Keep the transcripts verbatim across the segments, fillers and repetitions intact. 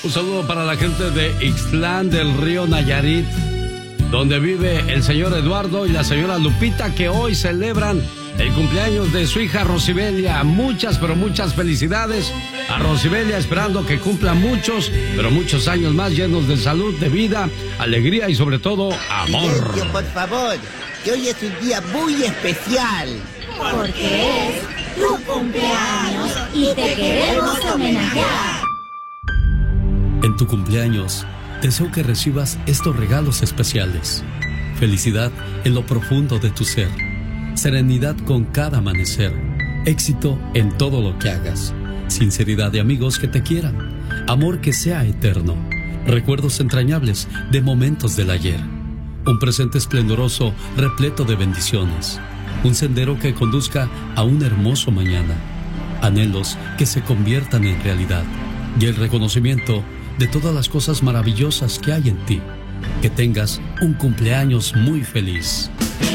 Un saludo para la gente de Ixtlán del Río Nayarit, donde vive el señor Eduardo y la señora Lupita, que hoy celebran el cumpleaños de su hija Rosibelia. Muchas, pero muchas felicidades a Rosibelia, esperando que cumpla muchos, pero muchos años más llenos de salud, de vida, alegría y sobre todo amor. Silencio, por favor, que hoy es un día muy especial. Porque es tu cumpleaños y te queremos homenajear. En tu cumpleaños, deseo que recibas estos regalos especiales. Felicidad en lo profundo de tu ser. Serenidad con cada amanecer. Éxito en todo lo que hagas. Sinceridad de amigos que te quieran. Amor que sea eterno. Recuerdos entrañables de momentos del ayer. Un presente esplendoroso repleto de bendiciones. Un sendero que conduzca a un hermoso mañana. Anhelos que se conviertan en realidad. Y el reconocimiento de todas las cosas maravillosas que hay en ti. Que tengas un cumpleaños muy feliz.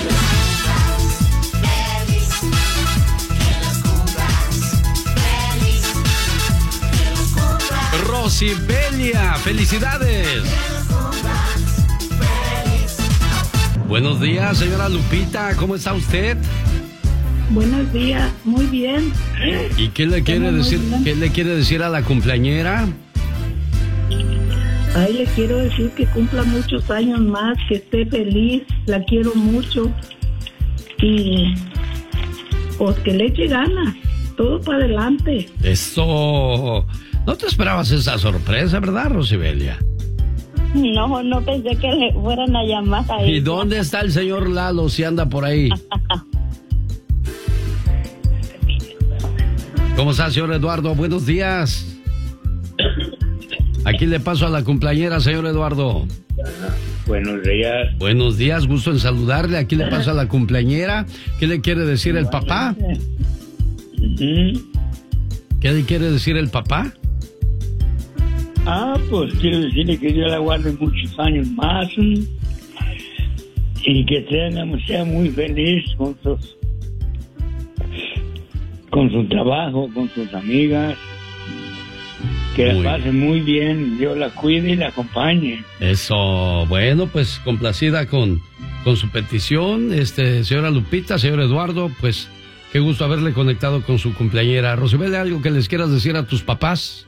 Rosibelia, felicidades. Buenos días, señora Lupita, ¿cómo está usted? Buenos días, muy bien. ¿Y qué le quiere decir, qué le quiere decir a la cumpleañera? Ay, le quiero decir que cumpla muchos años más, que esté feliz, la quiero mucho y pues que le eche ganas, todo para adelante. Eso. No te esperabas esa sorpresa, ¿verdad, Rosibelia? No, no pensé que le fueran a llamar a ella. ¿Y dónde está el señor Lalo si anda por ahí? ¿Cómo está, señor Eduardo? Buenos días. Aquí le paso a la cumpleañera, señor Eduardo. Buenos días. Buenos días, gusto en saludarle. Aquí le paso a la cumpleañera. ¿Qué le quiere decir el papá? ¿Qué le quiere decir el papá? Ah, pues quiero decirle que Dios la guarde muchos años más y que sea, sea muy feliz con sus con su trabajo, con sus amigas, que muy la pase muy bien, Dios la cuide y la acompañe. Eso, bueno, pues complacida con, con su petición, este, señora Lupita, señor Eduardo, pues qué gusto haberle conectado con su cumpleañera. Rosibelia, ¿algo que les quieras decir a tus papás?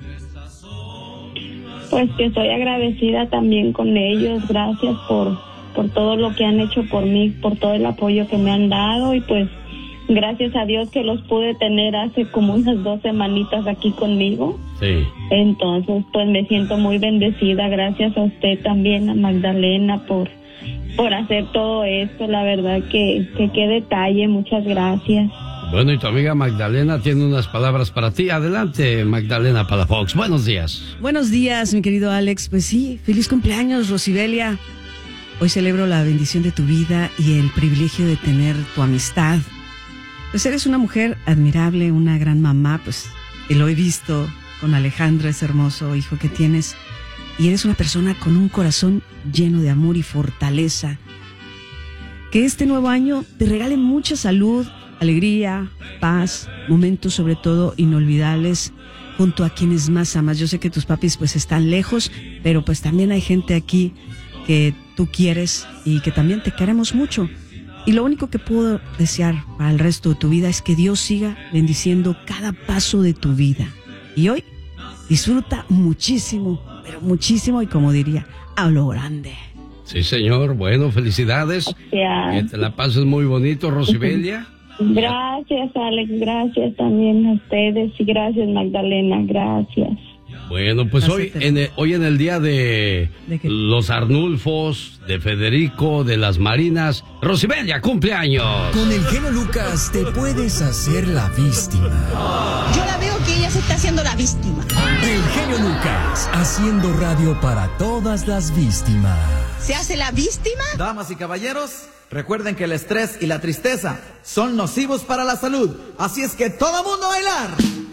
Pues que estoy agradecida también con ellos, gracias por, por todo lo que han hecho por mí, por todo el apoyo que me han dado y pues gracias a Dios que los pude tener hace como unas dos semanitas aquí conmigo. Sí. Entonces pues me siento muy bendecida, gracias a usted también, a Magdalena, por, por hacer todo esto, la verdad que, que qué detalle, muchas gracias. Bueno, y tu amiga Magdalena tiene unas palabras para ti. Adelante, Magdalena Palafox. Buenos días. Buenos días, mi querido Alex. Pues sí, feliz cumpleaños, Rosibelia. Hoy celebro la bendición de tu vida y el privilegio de tener tu amistad. Pues eres una mujer admirable, una gran mamá, pues y lo he visto con Alejandro, ese hermoso hijo que tienes. Y eres una persona con un corazón lleno de amor y fortaleza. Que este nuevo año te regale mucha salud, alegría, paz, momentos sobre todo inolvidables junto a quienes más amas. Yo sé que tus papis pues están lejos, pero pues también hay gente aquí que tú quieres y que también te queremos mucho. Y lo único que puedo desear para el resto de tu vida es que Dios siga bendiciendo cada paso de tu vida. Y hoy disfruta muchísimo, pero muchísimo y como diría, a lo grande. Sí, señor. Bueno, felicidades. Gracias. Que te la pases muy bonito, Rosibelia. Gracias, Alex, gracias también a ustedes y gracias, Magdalena, gracias. Bueno, pues hoy en, el, hoy en el día de, ¿De los Arnulfos, de Federico, de las Marinas, Rosibelia, cumpleaños. Con el genio Lucas te puedes hacer la víctima. Yo la veo que ella se está haciendo la víctima. El genio Lucas, haciendo radio para todas las víctimas. ¿Se hace la víctima? Damas y caballeros, recuerden que el estrés y la tristeza son nocivos para la salud. Así es que todo mundo a bailar.